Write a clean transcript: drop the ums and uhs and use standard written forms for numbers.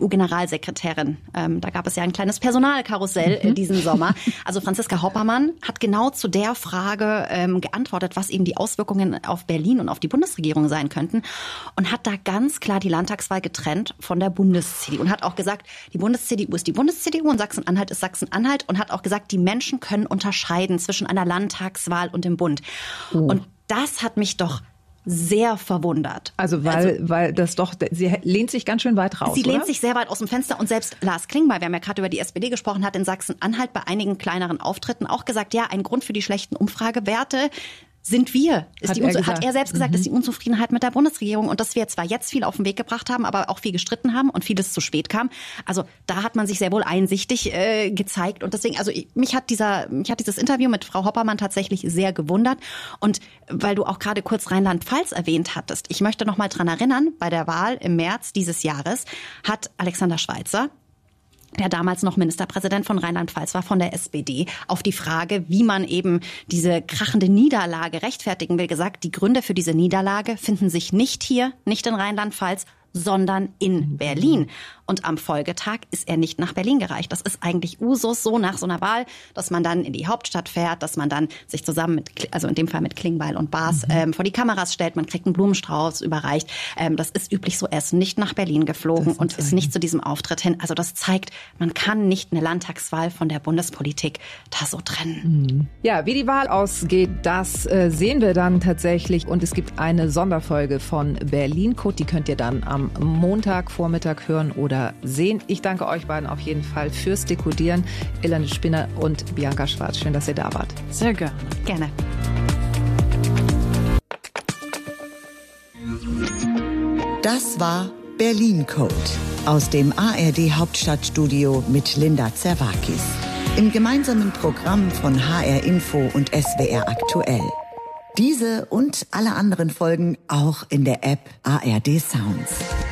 CDU-Generalsekretärin. Da gab es ja ein kleines Personalkarussell diesen Sommer. Also Franziska Hoppermann hat genau zu der Frage geantwortet, was eben die Auswirkungen auf Berlin und auf die Bundesregierung sein könnten und hat da ganz klar die Landtagswahl getrennt von der Bundes-CDU und hat auch gesagt, die Bundes-CDU ist die Bundes-CDU und Sachsen-Anhalt ist Sachsen-Anhalt und hat auch gesagt, die Menschen können unterscheiden zwischen einer Landtagswahl und dem Bund. Oh. Und das hat mich doch sehr verwundert. Also weil das doch, sie lehnt sich ganz schön weit raus, Sie lehnt sich sehr weit aus dem Fenster und selbst Lars Klingbeil, wir haben ja gerade über die SPD gesprochen, hat in Sachsen-Anhalt bei einigen kleineren Auftritten auch gesagt, ja, ein Grund für die schlechten Umfragewerte sind wir. Hat er selbst gesagt, ist die Unzufriedenheit mit der Bundesregierung und dass wir zwar jetzt viel auf den Weg gebracht haben, aber auch viel gestritten haben und vieles zu spät kam. Also da hat man sich sehr wohl einsichtig gezeigt und deswegen, also mich hat dieses Interview mit Frau Hoppermann tatsächlich sehr gewundert und weil du auch gerade kurz Rheinland-Pfalz erwähnt hattest, ich möchte noch mal dran erinnern, bei der Wahl im März dieses Jahres hat Alexander Schweitzer, der damals noch Ministerpräsident von Rheinland-Pfalz war, von der SPD, auf die Frage, wie man eben diese krachende Niederlage rechtfertigen will, gesagt, die Gründe für diese Niederlage finden sich nicht hier, nicht in Rheinland-Pfalz, sondern in Berlin. Und am Folgetag ist er nicht nach Berlin gereist. Das ist eigentlich Usus so nach so einer Wahl, dass man dann in die Hauptstadt fährt, dass man dann sich zusammen also in dem Fall mit Klingbeil und Baas vor die Kameras stellt. Man kriegt einen Blumenstrauß überreicht. Das ist üblich so. Er ist nicht nach Berlin geflogen und ist nicht zu diesem Auftritt hin. Also das zeigt, man kann nicht eine Landtagswahl von der Bundespolitik da so trennen. Ja, wie die Wahl ausgeht, das sehen wir dann tatsächlich. Und es gibt eine Sonderfolge von Berlin Code. Die könnt ihr dann am Montagvormittag hören oder sehen. Ich danke euch beiden auf jeden Fall fürs Dekodieren. Elena Spinner und Bianca Schwarz. Schön, dass ihr da wart. Sehr gerne. Gerne. Das war Berlin Code aus dem ARD Hauptstadtstudio mit Linda Zerwakis. Im gemeinsamen Programm von HR Info und SWR Aktuell. Diese und alle anderen Folgen auch in der App ARD Sounds.